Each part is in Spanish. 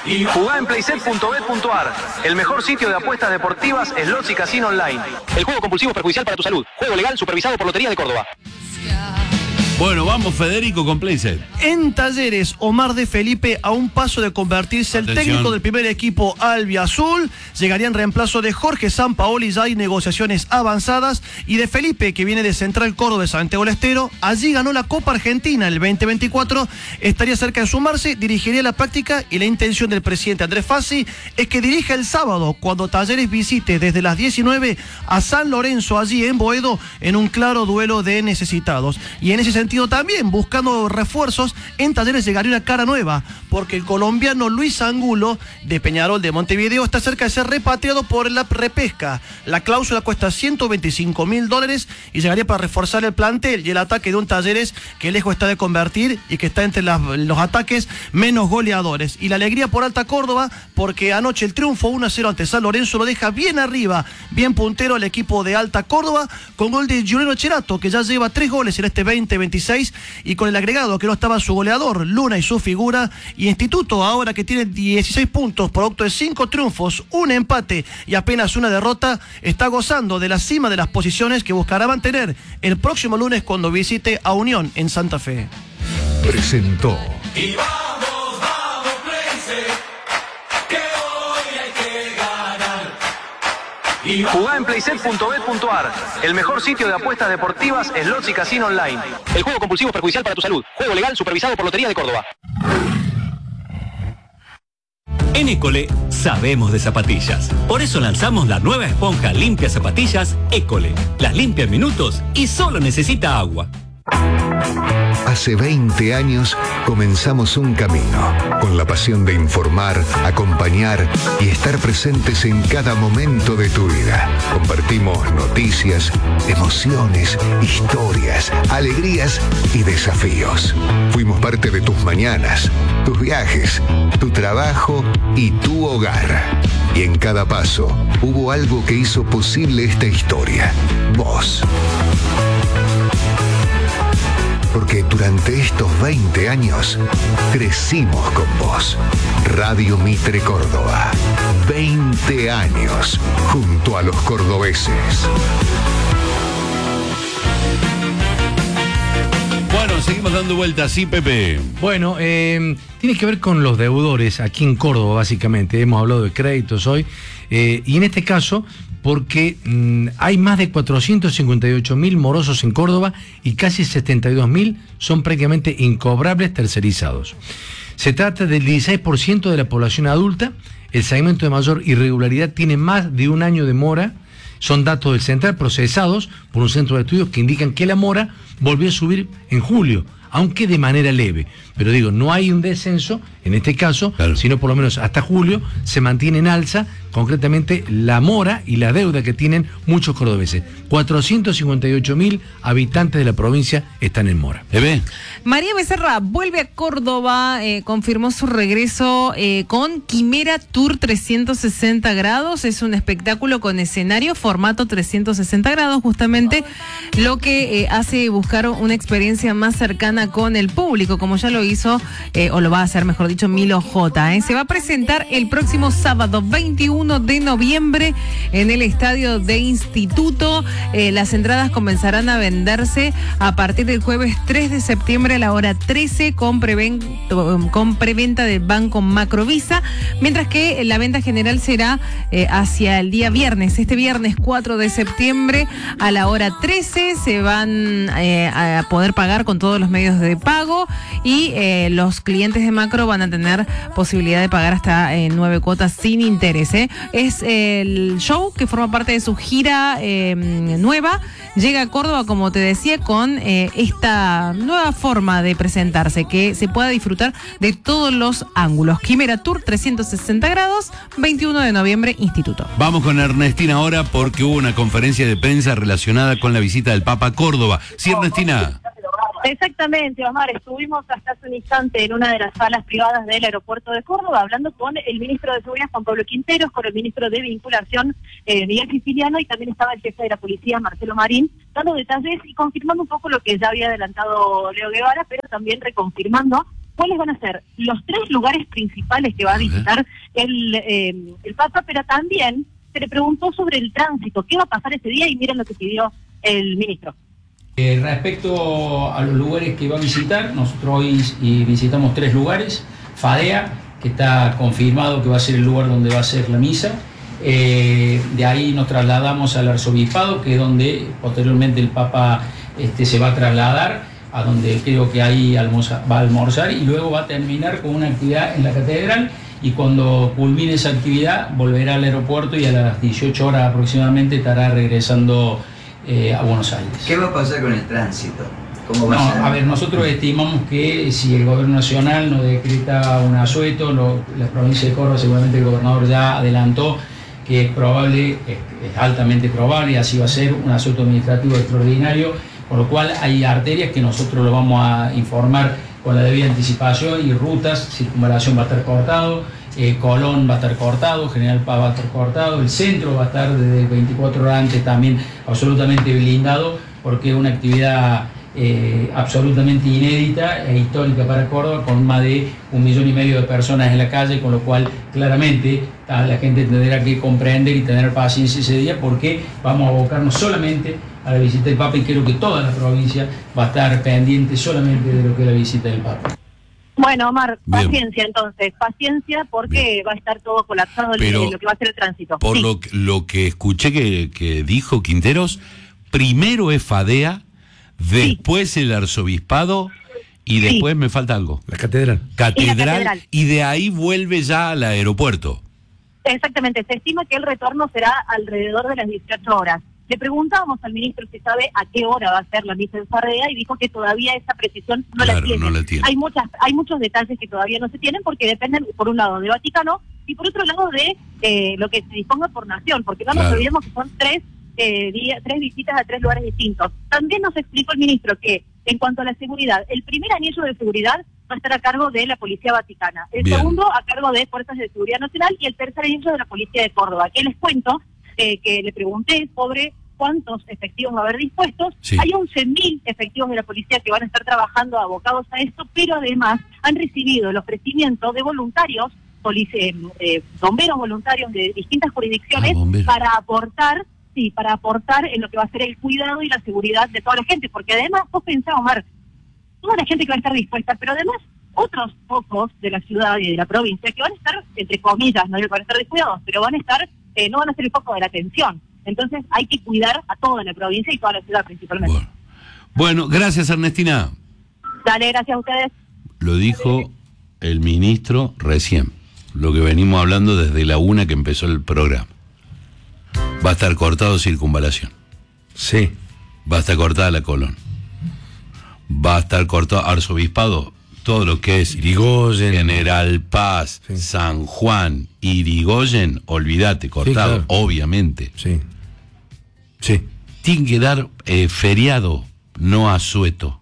Jugá en playset.bet.ar, el mejor sitio de apuestas deportivas, slots y casino online. El juego compulsivo es perjudicial para tu salud. Juego legal supervisado por Lotería de Córdoba. Bueno, vamos Federico con Playset. En Talleres, Omar de Felipe a un paso de convertirse el técnico del primer equipo albiazul. Llegaría en reemplazo de Jorge Sampaoli, ya hay negociaciones avanzadas. Y de Felipe, que viene de Central Córdoba de Santiago del Estero, allí ganó la Copa Argentina el 2024. Estaría cerca de sumarse, dirigiría la práctica y la intención del presidente Andrés Fassi es que dirija el sábado, cuando Talleres visite desde las 19 a San Lorenzo, allí en Boedo, en un claro duelo de necesitados. Y en ese sentido también, buscando refuerzos, en Talleres llegaría una cara nueva, porque el colombiano Luis Angulo, de Peñarol de Montevideo, está cerca de ser repatriado por la repesca. La cláusula cuesta $125.000 y llegaría para reforzar el plantel y el ataque de un Talleres que lejos está de convertir y que está entre los ataques menos goleadores. Y la alegría por Alta Córdoba, porque anoche el triunfo 1-0 ante San Lorenzo lo deja bien arriba, bien puntero al equipo de Alta Córdoba, con gol de Juliano Cherato, que ya lleva 3 goles en este 2026, y con el agregado que no estaba su goleador, Luna, y su figura. Y Instituto, ahora que tiene 16 puntos, producto de 5 triunfos, un empate y apenas una derrota, está gozando de la cima de las posiciones que buscará mantener el próximo lunes cuando visite a Unión en Santa Fe. Presentó. Y vamos, vamos, Playset, que hoy hay que ganar. Y jugá en playset.bet.ar, el mejor sitio de apuestas deportivas, slots y casino online. El juego compulsivo es perjudicial para tu salud. Juego legal supervisado por Lotería de Córdoba. En École sabemos de zapatillas. Por eso lanzamos la nueva esponja limpia zapatillas École. Las limpia en minutos y solo necesita agua. Hace 20 años comenzamos un camino, con la pasión de informar, acompañar y estar presentes en cada momento de tu vida. Compartimos noticias, emociones, historias, alegrías y desafíos. Fuimos parte de tus mañanas, tus viajes, tu trabajo y tu hogar. Y en cada paso hubo algo que hizo posible esta historia. Vos. Porque durante estos 20 años crecimos con vos. Radio Mitre Córdoba. 20 años junto a los cordobeses. Bueno, seguimos dando vueltas, sí, Pepe. Bueno, tiene que ver con los deudores aquí en Córdoba, básicamente. Hemos hablado de créditos hoy. Y en este caso, porque hay más de 458.000 morosos en Córdoba y casi 72.000 son prácticamente incobrables tercerizados. Se trata del 16% de la población adulta. El segmento de mayor irregularidad tiene más de un año de mora. Son datos del Central procesados por un centro de estudios que indican que la mora volvió a subir en julio, aunque de manera leve. Pero digo, no hay un descenso en este caso, claro, sino por lo menos hasta julio se mantiene en alza, concretamente la mora y la deuda que tienen muchos cordobeses. 458.000 habitantes de la provincia están en mora. María Becerra vuelve a Córdoba, confirmó su regreso con Quimera Tour 360 grados. Es un espectáculo con escenario, formato 360 grados, justamente lo que hace buscar una experiencia más cercana con el público, como ya lo hizo, o lo va a hacer, mejor dicho, Milo J. Se va a presentar el próximo sábado 21 de noviembre en el estadio de Instituto. Las entradas comenzarán a venderse a partir del jueves 3 de septiembre a la hora 13 con preventa de Banco Macrovisa, mientras que la venta general será hacia el día viernes. Este viernes 4 de septiembre a la hora 13 se van a poder pagar con todos los medios de pago y los clientes de Macro van a tener posibilidad de pagar hasta 9 cuotas sin interés. Es el show que forma parte de su gira nueva. Llega a Córdoba, como te decía, con esta nueva forma de presentarse, que se pueda disfrutar de todos los ángulos. Quimera Tour 360 grados, 21 de noviembre, Instituto. Vamos con Ernestina ahora porque hubo una conferencia de prensa relacionada con la visita del Papa a Córdoba. Sí, Ernestina. Exactamente, Omar, estuvimos hasta hace un instante en una de las salas privadas del aeropuerto de Córdoba hablando con el ministro de Seguridad, Juan Pablo Quinteros, con el ministro de Vinculación, Miguel Siciliano, y también estaba el jefe de la policía, Marcelo Marín, dando detalles y confirmando un poco lo que ya había adelantado Leo Guevara, pero también reconfirmando cuáles van a ser los 3 lugares principales que va a visitar el Papa, pero también se le preguntó sobre el tránsito, qué va a pasar ese día, y miren lo que pidió el ministro. Respecto a los lugares que va a visitar, nosotros hoy visitamos 3 lugares. Fadea, que está confirmado que va a ser el lugar donde va a ser la misa. De ahí nos trasladamos al arzobispado, que es donde posteriormente el Papa se va a trasladar, a donde creo que ahí va a almorzar, y luego va a terminar con una actividad en la catedral, y cuando culmine esa actividad volverá al aeropuerto y a las 18 horas aproximadamente estará regresando a Buenos Aires. ¿Qué va a pasar con el tránsito? ¿Cómo va a ser? A ver, nosotros estimamos que si el gobierno nacional no decreta un asueto, la provincia de Córdoba, seguramente el gobernador ya adelantó que es probable, es altamente probable, y así va a ser, un asueto administrativo extraordinario, con lo cual hay arterias que nosotros lo vamos a informar con la debida anticipación, y rutas. Circunvalación va a estar cortado, Colón va a estar cortado, General Paz va a estar cortado, el centro va a estar desde 24 horas antes también absolutamente blindado, porque es una actividad absolutamente inédita e histórica para Córdoba, con más de 1,5 millones de personas en la calle, con lo cual claramente la gente tendrá que comprender y tener paciencia ese día, porque vamos a abocarnos solamente a la visita del Papa, y creo que toda la provincia va a estar pendiente solamente de lo que es la visita del Papa. Bueno, Omar, Bien. paciencia entonces, paciencia, porque va a estar todo colapsado en lo que va a ser el tránsito. Por Sí. lo que escuché que dijo Quinteros, primero es Fadea, después el arzobispado, y después me falta algo. La catedral. catedral. Y de ahí vuelve ya al aeropuerto. Exactamente, se estima que el retorno será alrededor de las 18 horas. Le preguntábamos al ministro si sabe a qué hora va a ser la misa en Fadea, y dijo que todavía esa precisión no la tiene. No la tiene. Hay muchos detalles que todavía no se tienen, porque dependen, por un lado, de Vaticano, y por otro lado de lo que se disponga por nación, porque no nos olvidemos que son 3 visitas a 3 lugares distintos. También nos explicó el ministro que, en cuanto a la seguridad, el primer anillo de seguridad va a estar a cargo de la Policía Vaticana, el segundo a cargo de Fuerzas de Seguridad Nacional, y el tercer anillo de la Policía de Córdoba. Que les cuento que le pregunté sobre cuántos efectivos va a haber dispuestos. Sí. Hay 11.000 efectivos de la policía que van a estar trabajando abocados a esto, pero además han recibido el ofrecimiento de voluntarios, bomberos voluntarios de distintas jurisdicciones, para aportar en lo que va a ser el cuidado y la seguridad de toda la gente, porque además, vos pensás, Omar, toda la gente que va a estar dispuesta, pero además otros pocos de la ciudad y de la provincia que van a estar, entre comillas, no van a estar descuidados, pero van a estar, no van a ser el foco de la atención. Entonces hay que cuidar a toda la provincia y toda la ciudad principalmente. Bueno, gracias, Ernestina. Dale, gracias a ustedes. Lo dijo el ministro recién, lo que venimos hablando desde la 1 que empezó el programa. Va a estar cortado Circunvalación. Sí. Va a estar cortada la Colón. Va a estar cortado Arzobispado, todo lo que es Irigoyen, General Paz, San Juan, Irigoyen, olvídate, cortado, Sí, claro. obviamente. Sí. Sí. Tiene que dar feriado, no asueto.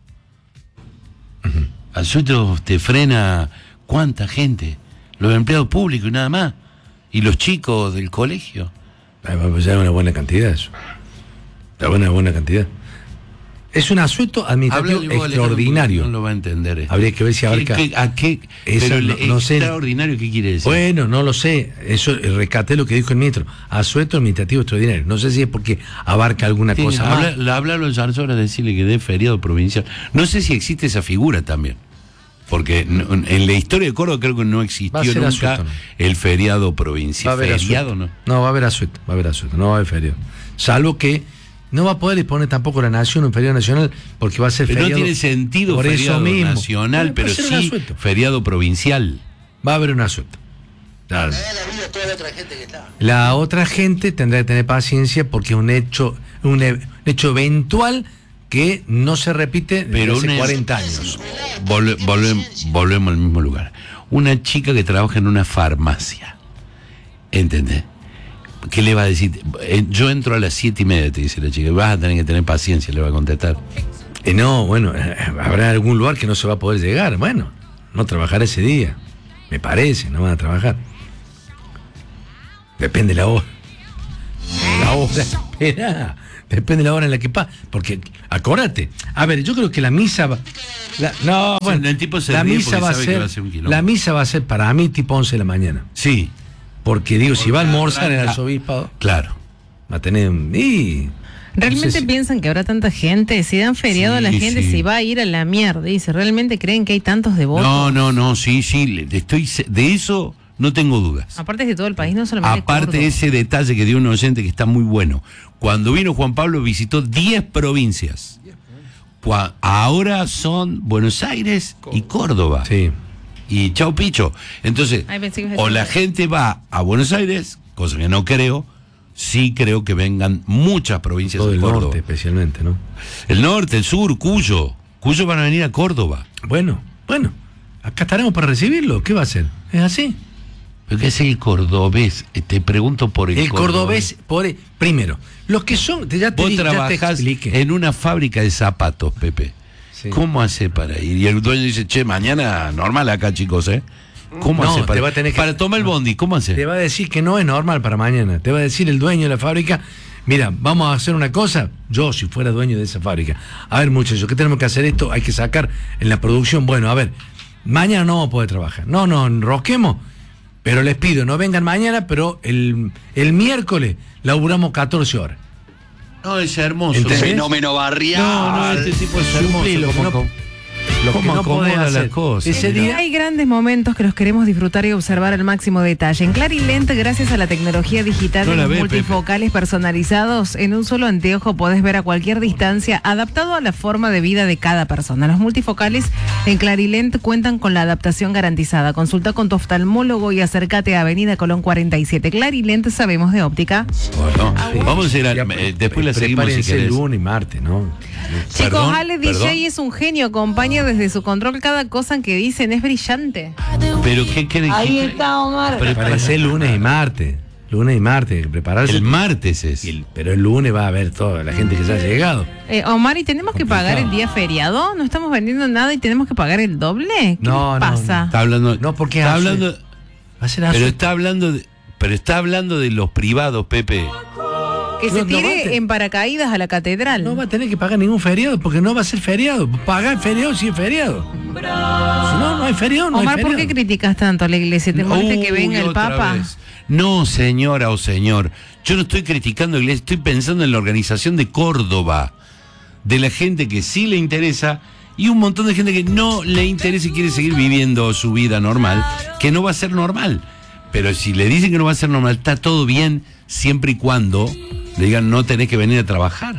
Asueto te frena cuánta gente, los empleados públicos y nada más, y los chicos del colegio. Pues ya es una buena cantidad eso. Ya es una buena cantidad. Es un asueto administrativo Háblale vos, extraordinario. Alejandro, no lo va a entender esto. Habría que ver si abarca. Pero no sé. Extraordinario, ¿qué quiere decir? Bueno, no lo sé. Eso rescaté lo que dijo el ministro. Asueto administrativo extraordinario. No sé si es porque abarca alguna cosa más. Háblalo al Zarzora, decirle que dé feriado provincial. No sé si existe esa figura también. Porque en la historia de Córdoba creo que no existió nunca asueto, ¿no? el feriado provincial. Va a haber ¿Feriado asueto. no? No, va a haber asueto, no va a haber feriado. Salvo que no va a poder disponer tampoco la nación un feriado nacional, porque va a ser Pero feriado. no tiene sentido por feriado eso mismo. nacional, pero puede ser un sí asueto. feriado provincial. Va a haber un asueto. Claro. Toda la otra gente que está. La otra gente tendrá que tener paciencia, porque es un hecho eventual que no se repite desde hace 40 años. Volvemos al mismo lugar. Una chica que trabaja en una farmacia, ¿entendés? ¿Qué le va a decir? Yo entro a las 7:30, te dice la chica. Vas a tener que tener paciencia, le va a contestar. No, bueno, habrá algún lugar que no se va a poder llegar. Bueno, no trabajará ese día. Me parece, no van a trabajar. Depende la hora. La hora, esperá. depende de la hora en la que pasa. Porque, acordate, a ver, yo creo que la misa va... el tipo se la ríe misa porque va a sabe que ser, va a ser un quilombo. la misa va a ser para mí tipo 11 de la mañana. Sí. Porque digo, si va a almorzar el arranca- arzobispado, Claro. va a tener... ¿Realmente no sé si- piensan que habrá tanta gente? Si dan feriado a la Sí, gente, sí. se va a ir a la mierda. Dice, ¿realmente creen que hay tantos devotos? No, sí, de eso no tengo dudas. Aparte de todo el país, no solamente Aparte Córdoba. ese detalle que dio un oyente que está muy bueno. Cuando vino Juan Pablo visitó 10 provincias. Ahora son Buenos Aires y Córdoba. Sí. Y chau picho. Entonces, Ay, pensé que ibas a o decir la eso. gente va a Buenos Aires, cosa que no creo, sí creo que vengan muchas provincias Todo de el Córdoba. norte especialmente, ¿no? El norte, el sur, Cuyo. Cuyo van a venir a Córdoba. Bueno, acá estaremos para recibirlo. ¿Qué va a hacer? ¿Es así? ¿Pero qué es el cordobés? Te pregunto por el cordobés, primero, los que son, ya te Vos di- ya te trabajás expliqué. en una fábrica de zapatos, Pepe. Sí. ¿Cómo hace para ir? Y el dueño dice, che, mañana normal acá, chicos, ¿eh? ¿Cómo No, hace te va a tener que- para tomar el bondi? ¿Cómo hace? Te va a decir que no es normal para mañana. Te va a decir el dueño de la fábrica, mira, vamos a hacer una cosa. Yo, si fuera dueño de esa fábrica, a ver, muchachos, ¿qué tenemos que hacer esto? Hay que sacar en la producción. Bueno, a ver, mañana no vamos a poder trabajar. No, enrosquemos. Pero les pido, no vengan mañana, pero el miércoles laburamos 14 horas. No, es hermoso. ¿Entendés? Fenómeno barrial. No, este tipo es hermoso. Suplí lo que ¿Cómo, no- lo que cómo no podés acomoda hacer. las cosas? Ese día... Hay grandes momentos que los queremos disfrutar y observar al máximo detalle. En Clarilent, gracias a la tecnología digital No de la los ve, multifocales personalizados, en un solo anteojo podés ver a cualquier distancia, adaptado a la forma de vida de cada persona. Los multifocales en Clarilent cuentan con la adaptación garantizada. Consulta con tu oftalmólogo y acércate a Avenida Colón 47. Clarilent, sabemos de óptica. Bueno, vamos a ir a, después la seguimos si Prepárense querés. lunes y martes, ¿no? Chicos, Perdón, Ale perdón. DJ es un genio, acompaña desde su control cada cosa que dicen, es brillante. Pero ¿qué querés? Ahí está, Omar. Prepárense lunes y martes. Lunes y martes, prepararse. El martes es. Pero el lunes va a haber toda la gente que ya ha llegado. Omar, ¿y tenemos que pagar el día feriado? ¿No estamos vendiendo nada y tenemos que pagar el doble? ¿Qué pasa? Está hablando. No, porque está hace- hablando. Va a ser Pero hace- está hablando de los privados, Pepe. Que se No, no va a tire tener- en paracaídas a la catedral. No va a tener que pagar ningún feriado porque no va a ser feriado. Pagar feriado si es feriado. Si no, no hay feriado, no Omar, hay ¿por feriado. qué criticas tanto a la iglesia? ¿Te molesta que venga el otra Papa? vez. No, señora o señor. Yo no estoy criticando a la iglesia, estoy pensando en la organización de Córdoba. De la gente que sí le interesa y un montón de gente que no le interesa y quiere seguir viviendo su vida normal, que no va a ser normal. Pero si le dicen que no va a ser normal, está todo bien siempre y cuando le digan no tenés que venir a trabajar.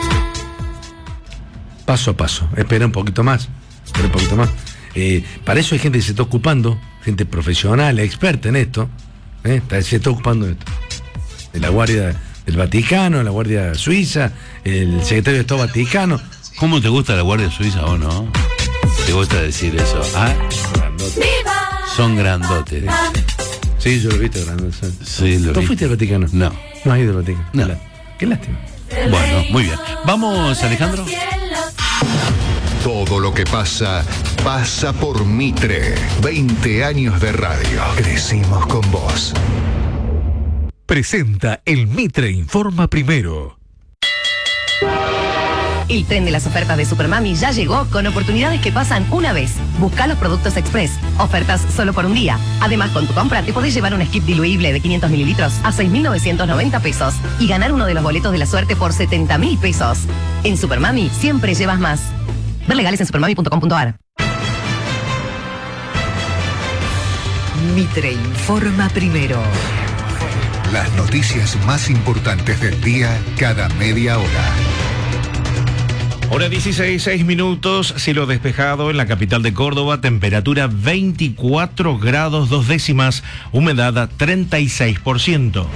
Paso a paso. Espera un poquito más. Espera un poquito más. Para eso hay gente que se está ocupando, gente profesional, experta en esto. Se está ocupando de esto. De la Guardia del Vaticano, la Guardia Suiza, el Secretario de Estado Vaticano. ¿Cómo te gusta la Guardia Suiza o no? ¿Te gusta decir eso? ¿Ah? Son grandotes. Sí, yo lo he visto grandote. Sí, lo ¿Tú vi. fuiste al Vaticano? No. No has ido al Vaticano. No. Qué lástima. Bueno, muy bien. Vamos, Alejandro. Todo lo que pasa, pasa por Mitre. 20 años de radio. Crecimos con vos. Presenta el Mitre Informa Primero. El tren de las ofertas de Supermami ya llegó con oportunidades que pasan una vez. Busca los productos express. Ofertas solo por un día. Además, con tu compra te podés llevar un skip diluible de 500 mililitros a 6.990 pesos y ganar uno de los boletos de la suerte por 70.000 pesos. En Supermami siempre llevas más. Ver legales en supermami.com.ar. Mitre informa primero. Las noticias más importantes del día cada media hora. Hora 16, 6 minutos, cielo despejado en la capital de Córdoba, temperatura 24 grados 2 décimas, humedad 36%.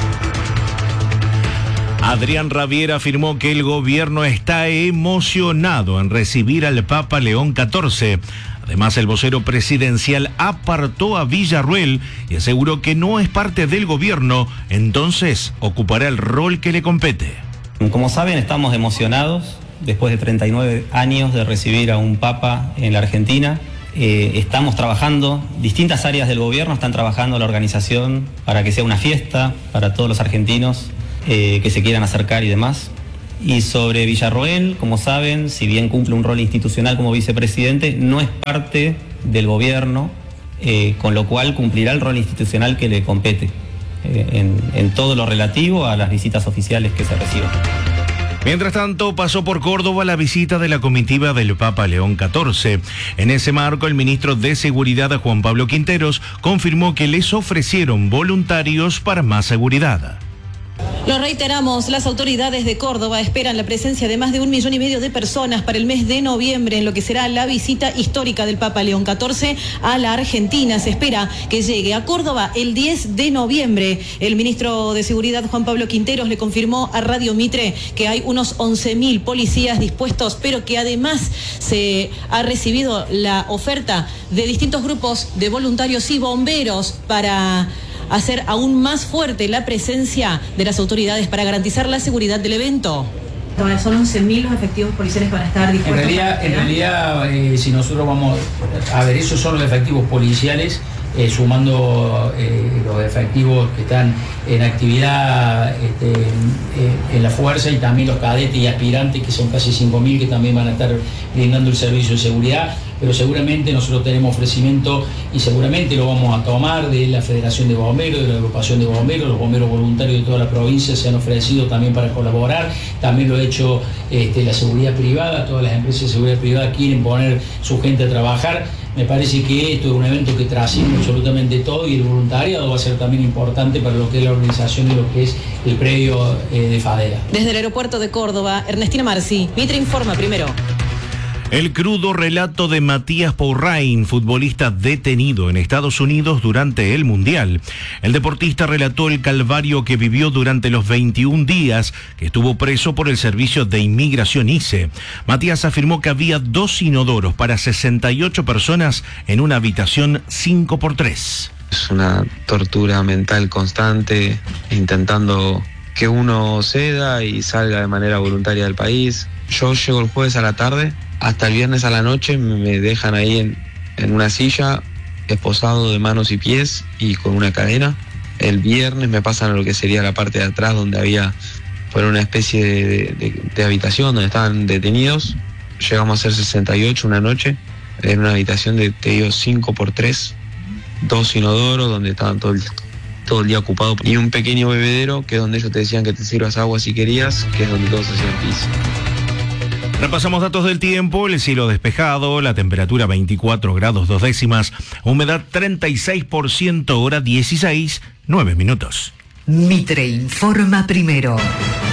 Adrián Ravier afirmó que el gobierno está emocionado en recibir al Papa León XIV. Además, el vocero presidencial apartó a Villarruel y aseguró que no es parte del gobierno, entonces ocupará el rol que le compete. Como saben, estamos emocionados después de 39 años de recibir a un Papa en la Argentina. Estamos trabajando, distintas áreas del gobierno están trabajando la organización para que sea una fiesta para todos los argentinos que se quieran acercar y demás. Y sobre Villarroel, como saben, si bien cumple un rol institucional como vicepresidente, no es parte del gobierno, con lo cual cumplirá el rol institucional que le compete en todo lo relativo a las visitas oficiales que se reciban. Mientras tanto, pasó por Córdoba la visita de la comitiva del Papa León XIV. En ese marco, el ministro de Seguridad, Juan Pablo Quinteros, confirmó que les ofrecieron voluntarios para más seguridad. Lo reiteramos, las autoridades de Córdoba esperan la presencia de más de 1,5 millones de personas para el mes de noviembre en lo que será la visita histórica del Papa León XIV a la Argentina. Se espera que llegue a Córdoba el 10 de noviembre. El ministro de Seguridad, Juan Pablo Quinteros, le confirmó a Radio Mitre que hay unos 11.000 policías dispuestos, pero que además se ha recibido la oferta de distintos grupos de voluntarios y bomberos para hacer aún más fuerte la presencia de las autoridades para garantizar la seguridad del evento. Son 11.000 los efectivos policiales para estar dispuestos. En realidad, si nosotros vamos a ver, esos son los efectivos policiales, sumando los efectivos que están en actividad en la fuerza, y también los cadetes y aspirantes, que son casi 5.000, que también van a estar brindando el servicio de seguridad. Pero seguramente nosotros tenemos ofrecimiento, y seguramente lo vamos a tomar, de la Federación de Bomberos, de la Agrupación de Bomberos. Los bomberos voluntarios de toda la provincia se han ofrecido también para colaborar. También lo ha hecho la seguridad privada. Todas las empresas de seguridad privada quieren poner su gente a trabajar. Me parece que esto es un evento que trasciende absolutamente todo, y el voluntariado va a ser también importante para lo que es la organización y lo que es el predio de Fadera. Desde el aeropuerto de Córdoba, Ernestina Marci, Mitre informa primero. El crudo relato de Matías Pourrain, futbolista detenido en Estados Unidos durante el Mundial. El deportista relató el calvario que vivió durante los 21 días que estuvo preso por el Servicio de Inmigración ICE. Matías afirmó que había 2 inodoros para 68 personas en una habitación 5x3. Es una tortura mental constante, intentando que uno ceda y salga de manera voluntaria del país. Yo llego el jueves a la tarde. Hasta el viernes a la noche me dejan ahí en una silla, esposado de manos y pies y con una cadena. El viernes me pasan a lo que sería la parte de atrás, donde fue una especie de habitación donde estaban detenidos. Llegamos a ser 68 una noche, en una habitación de, 5x3, 2 inodoros, donde estaban todo el día ocupados, y un pequeño bebedero, que es donde ellos te decían que te sirvas agua si querías, que es donde todos hacían pis. Repasamos datos del tiempo: el cielo despejado, la temperatura 24 grados 2 décimas, humedad 36%, hora 16, 9 minutos. Mitre informa primero.